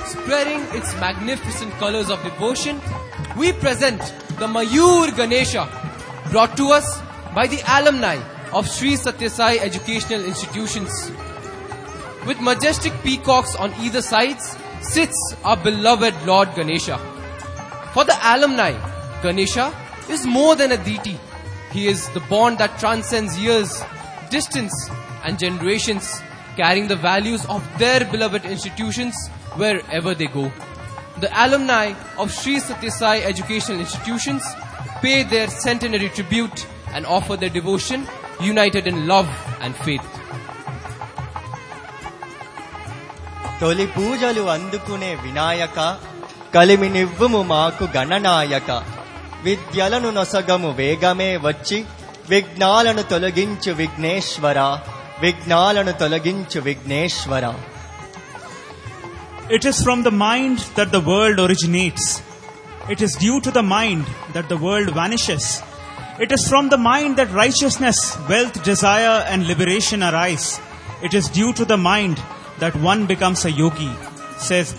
spreading its magnificent colors of devotion, we present the Mayur Ganesha, brought to us by the alumni of Sri Satya Sai Educational Institutions. With majestic peacocks on either sides, sits our beloved Lord Ganesha. For the alumni, Ganesha is more than a deity. He is the bond that transcends years, distance, and generations, carrying the values of their beloved institutions wherever they go. The alumni of Sri Satya Sai Educational Institutions pay their centenary tribute and offer their devotion, united in love and faith. తొలి పూజలు అందుకునే వినాయక, కలిమినివ్వుము మాకు గణనాయక. విద్యలను నొసగము వేగమే వచ్చి, విఘ్నాలను తొలగించు విఘ్నేశ్వర, విఘ్నాలను తొలగించు Vighneshwara. It is from the mind that the world originates. It is due to the mind that the world vanishes. It is from the mind that righteousness, wealth, desire and liberation arise. It is due to the mind that one becomes a yogi, says